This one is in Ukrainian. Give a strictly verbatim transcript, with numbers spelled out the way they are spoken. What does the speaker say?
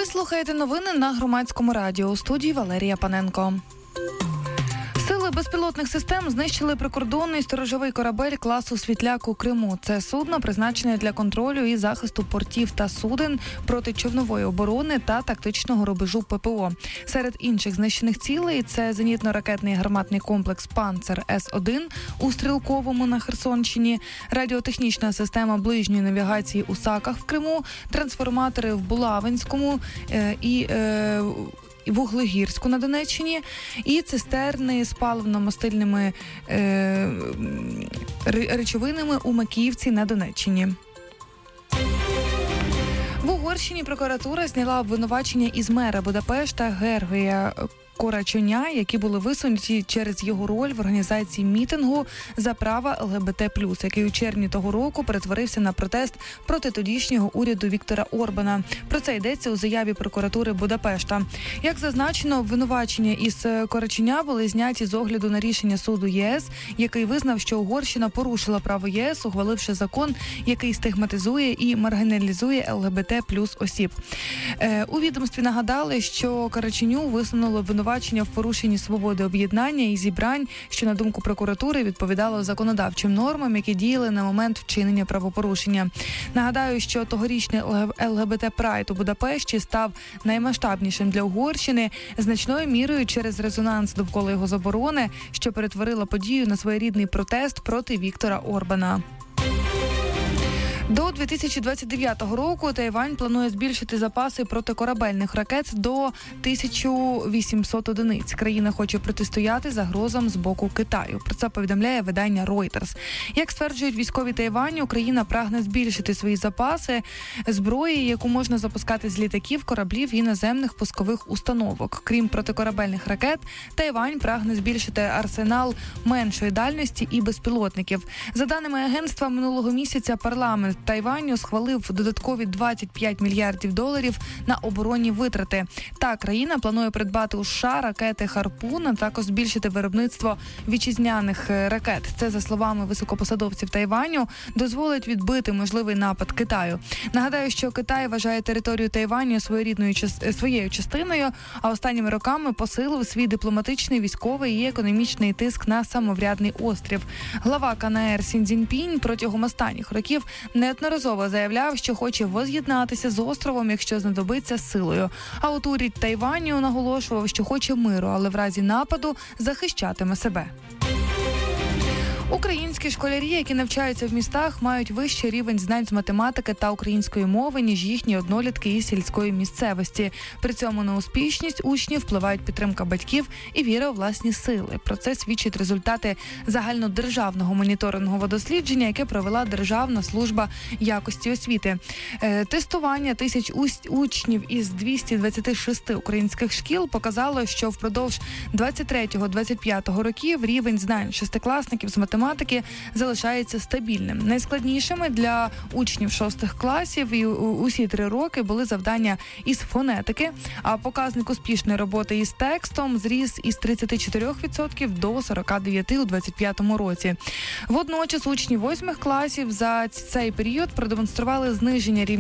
слухаєте новини на Громадському радіо. У студії Валерія Паненко. Сили безпілотних систем знищили прикордонний сторожовий корабель класу «Світляк» у Криму. Це судно призначене для контролю і захисту портів та суден, протичовнової оборони та тактичного рубежу ППО. Серед інших знищених цілей – це зенітно-ракетний гарматний комплекс «Панцер С один» у Стрілковому на Херсонщині, радіотехнічна система ближньої навігації у Саках в Криму, трансформатори в Булавинському е, і е, Вуглегірську на Донеччині і цистерни з паливно-мастильними е, речовинами у Макіївці на Донеччині. В Угорщині прокуратура зняла обвинувачення із мера Будапешта Гергія Корачоня, які були висунуті через його роль в організації мітингу за права Л Г Б Т плюс, який у червні того року перетворився на протест проти тодішнього уряду Віктора Орбана. Про це йдеться у заяві прокуратури Будапешта. Як зазначено, обвинувачення із Корачоня були зняті з огляду на рішення суду Є С, який визнав, що Угорщина порушила право Є С, ухваливши закон, який стигматизує і маргіналізує Л Г Б Т плюс осіб. Е, у відомстві нагадали, що Корачоню висунули обвинувачення в порушенні свободи об'єднання і зібрань, що, на думку прокуратури, відповідало законодавчим нормам, які діяли на момент вчинення правопорушення. Нагадаю, що тогорічний Л Г Б Т Прайд у Будапешті став наймасштабнішим для Угорщини, значною мірою через резонанс довкола його заборони, що перетворила подію на своєрідний протест проти Віктора Орбана. До дві тисячі двадцять дев'ятого року Тайвань планує збільшити запаси протикорабельних ракет до тисяча вісімсот одиниць. Країна хоче протистояти загрозам з боку Китаю. Про це повідомляє видання Reuters. Як стверджують військові Тайваню, Україна прагне збільшити свої запаси зброї, яку можна запускати з літаків, кораблів і наземних пускових установок. Крім протикорабельних ракет, Тайвань прагне збільшити арсенал меншої дальності і безпілотників. За даними агентства, минулого місяця парламент Тайваню схвалив додаткові двадцять п'ять мільярдів доларів на оборонні витрати. Та країна планує придбати у США ракети «Харпун», а також збільшити виробництво вітчизняних ракет. Це, за словами високопосадовців Тайваню, дозволить відбити можливий напад Китаю. Нагадаю, що Китай вважає територію Тайваню своєрідною своєю частиною, а останніми роками посилив свій дипломатичний, військовий і економічний тиск на самоврядний острів. Глава К Н Р Сі Цзіньпінь протягом останніх років неодноразово заявляв, що хоче воз'єднатися з островом, якщо знадобиться, силою. А от уряд Тайваню наголошував, що хоче миру, але в разі нападу захищатиме себе. Українські школярі, які навчаються в містах, мають вищий рівень знань з математики та української мови, ніж їхні однолітки із сільської місцевості. При цьому на успішність учнів впливають підтримка батьків і віра у власні сили. Про це свідчать результати загальнодержавного моніторингового дослідження, яке провела Державна служба якості освіти. Е, тестування тисяч учнів із двохсот двадцяти шести українських шкіл показало, що впродовж двадцять третього - двадцять п'ятого років рівень знань шестикласників з математики математики залишається стабільним. Найскладнішими для учнів шостих класів і усі три роки були завдання із фонетики, а показник успішної роботи із текстом зріс із тридцяти чотирьох відсотків до сорока дев'яти відсотків у двадцять п'ятому році. Водночас учні восьмих класів за цей період продемонстрували зниження рівня